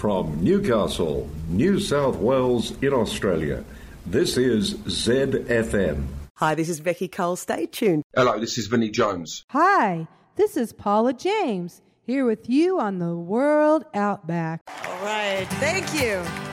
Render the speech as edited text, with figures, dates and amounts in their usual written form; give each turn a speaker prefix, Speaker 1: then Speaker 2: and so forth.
Speaker 1: From Newcastle, New South Wales in Australia, this is ZFM.
Speaker 2: Hi, this is Becky Cole. Stay tuned.
Speaker 3: Hello, this is Vinnie Jones.
Speaker 4: Hi, this is Paula James, here with you on the World Outback.
Speaker 2: All right, thank you.